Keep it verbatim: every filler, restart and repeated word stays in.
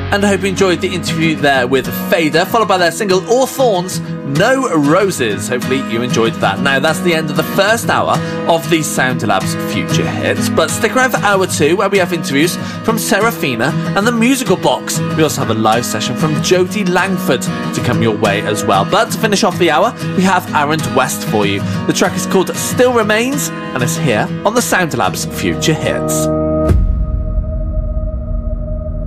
And I hope you enjoyed the interview there with Fader, followed by their single All Thorns, No Roses. Hopefully you enjoyed that. Now, that's the end of the first hour of the Sound Labs Future Hits. But stick around for hour two, where we have interviews from Serafina and the Musical Box. We also have a live session from Jodie Langford to come your way as well. But to finish off the hour, we have Arent West for you. The track is called Still Remains, and it's here on the Sound Labs Future Hits.